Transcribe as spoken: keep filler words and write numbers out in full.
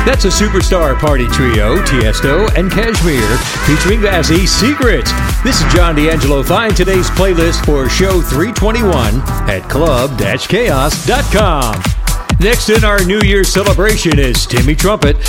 That's a superstar party trio, Tiesto and Kashmir, featuring Vazzy Secret. This is John D'Angelo. Find today's playlist for show three twenty-one at club dash chaos dot com. Next in our New Year's celebration is Timmy Trumpet